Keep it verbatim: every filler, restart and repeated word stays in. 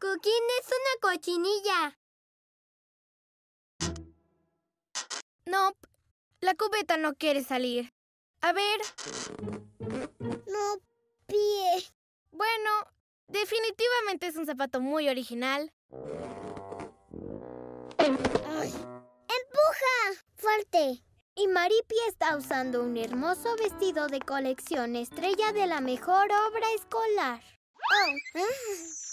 Cookie es una cochinilla. No, la cubeta no quiere salir. A ver. No, pie. Bueno, definitivamente es un zapato muy original. Ay. ¡Empuja! ¡Fuerte! Y Maripi está usando un hermoso vestido de colección estrella de la mejor obra escolar. Oh.